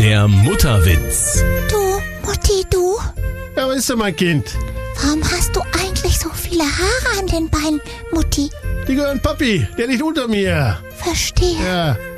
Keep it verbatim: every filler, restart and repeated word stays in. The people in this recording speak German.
Der Mutterwitz. Du, Mutti, du, Ja, was ist denn, mein Kind? warum hast du eigentlich so viele Haare an den Beinen, Mutti? Die gehören Papi, der liegt unter mir. Verstehe. Ja.